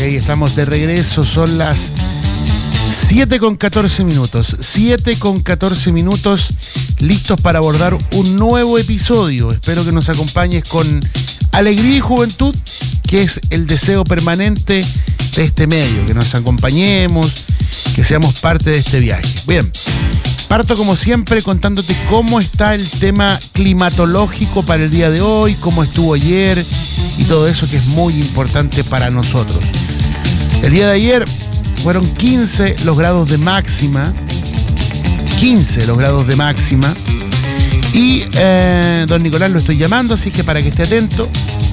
estamos de regreso, son las 7:14 minutos. 7:14 minutos, listos para abordar un nuevo episodio. Espero que nos acompañes con alegría y juventud, que es el deseo permanente de este medio, que nos acompañemos, que seamos parte de este viaje. Bien, parto como siempre contándote cómo está el tema climatológico para el día de hoy, cómo estuvo ayer y todo eso que es muy importante para nosotros. El día de ayer fueron 15 los grados de máxima. 15 los grados de máxima. Y don Nicolás lo estoy llamando, así que para que esté atento.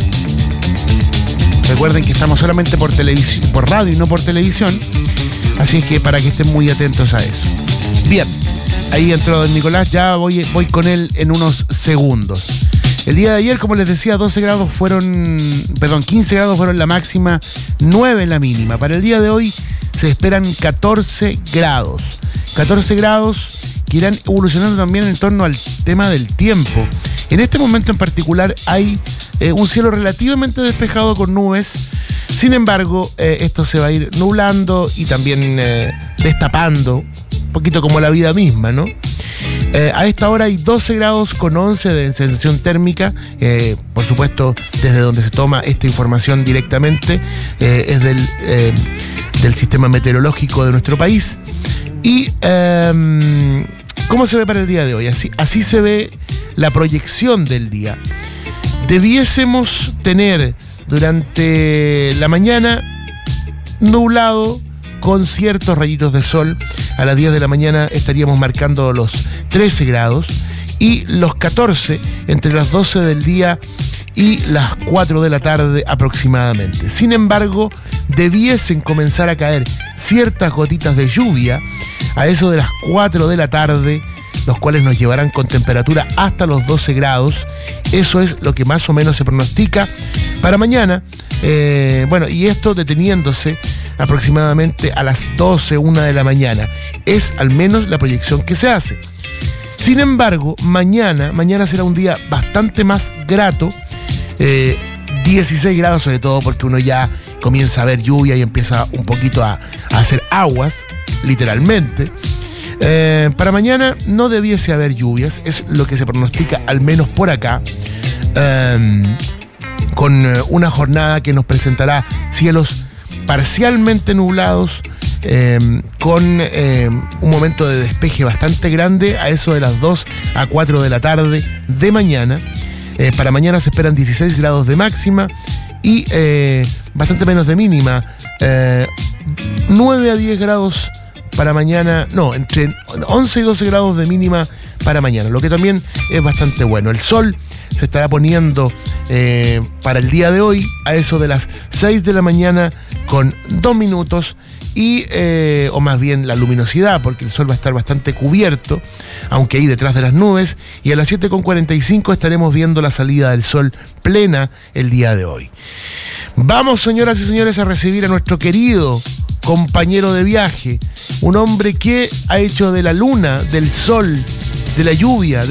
Recuerden que estamos solamente por televisión, por radio y no por televisión. Así que para que estén muy atentos a eso. Bien, ahí entró don Nicolás, ya voy con él en unos segundos. El día de ayer, como les decía, 15 grados fueron la máxima, 9 la mínima. Para el día de hoy se esperan 14 grados. 14 grados que irán evolucionando también en torno al tema del tiempo. En este momento en particular hay un cielo relativamente despejado con nubes. Sin embargo, esto se va a ir nublando y también destapando, un poquito como la vida misma, ¿no? A esta hora hay 12 grados con 11 de sensación térmica. Por supuesto, desde donde se toma esta información directamente es del sistema meteorológico de nuestro país. Y ¿cómo se ve para el día de hoy? Así se ve la proyección del día. Debiésemos tener durante la mañana nublado con ciertos rayitos de sol. A las 10 de la mañana estaríamos marcando los 13 grados y los 14 entre las 12 del día y las 4 de la tarde aproximadamente. Sin embargo, debiesen comenzar a caer ciertas gotitas de lluvia a eso de las 4 de la tarde, los cuales nos llevarán con temperatura hasta los 12 grados. Eso es lo que más o menos se pronostica para mañana. Y esto deteniéndose aproximadamente a las 12, 1 de la mañana. Es al menos la proyección que se hace. Sin embargo, mañana será un día bastante más grato. 16 grados sobre todo porque uno ya comienza a ver lluvia y empieza un poquito a hacer aguas, literalmente. Para mañana no debiese haber lluvias, es lo que se pronostica al menos por acá, con una jornada que nos presentará cielos parcialmente nublados, con un momento de despeje bastante grande a eso de las 2 a 4 de la tarde de mañana. Para mañana se esperan 16 grados de máxima y bastante menos de mínima, 9 a 10 grados para mañana, entre 11 y 12 grados de mínima para mañana, lo que también es bastante bueno. El sol se estará poniendo para el día de hoy a eso de las 6 de la mañana con 2 minutos y, o más bien la luminosidad, porque el sol va a estar bastante cubierto, aunque ahí detrás de las nubes, y a las 7:45 estaremos viendo la salida del sol plena el día de hoy. Vamos, señoras y señores, a recibir a nuestro querido compañero de viaje, un hombre que ha hecho de la luna, del sol, de la lluvia,